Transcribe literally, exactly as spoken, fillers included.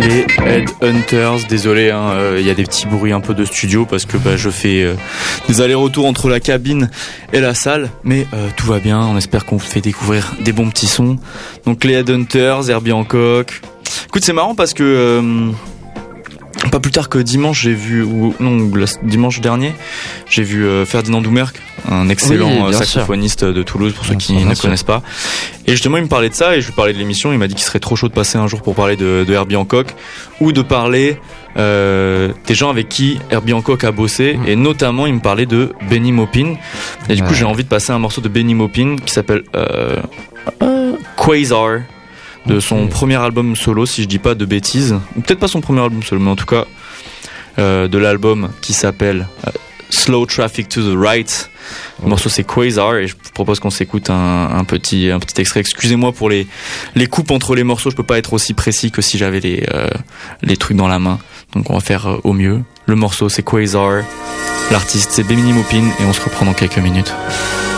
Les Headhunters, désolé, hein, euh, y a des petits bruits un peu de studio parce que bah, je fais euh, des allers-retours entre la cabine et la salle, mais euh, tout va bien, on espère qu'on vous fait découvrir des bons petits sons. Donc les Headhunters, Herbie Hancock. Écoute, c'est marrant parce que euh, pas plus tard que dimanche, j'ai vu, ou non, la, dimanche dernier, j'ai vu euh, Ferdinand Doumerc, un excellent oui, saxophoniste sûr. de Toulouse, pour ceux qui bien ne sûr. connaissent pas. Et justement, il me parlait de ça, et je lui parlais de l'émission, il m'a dit qu'il serait trop chaud de passer un jour pour parler de, de Herbie Hancock, ou de parler euh, des gens avec qui Herbie Hancock a bossé, mmh. et notamment, il me parlait de Benny Maupin. Et du ouais. coup, j'ai envie de passer un morceau de Benny Maupin qui s'appelle euh, euh, Quasar, de son okay. premier album solo, si je dis pas de bêtises, ou peut-être pas son premier album solo, mais en tout cas euh, de l'album qui s'appelle euh, Slow Traffic to the Right. Le okay. morceau c'est Quasar, et je vous propose qu'on s'écoute un, un petit un petit extrait. Excusez-moi pour les les coupes entre les morceaux, je peux pas être aussi précis que si j'avais les euh, les trucs dans la main. Donc on va faire euh, au mieux. Le morceau c'est Quasar, l'artiste c'est Benny Maupin, et on se reprend dans quelques minutes.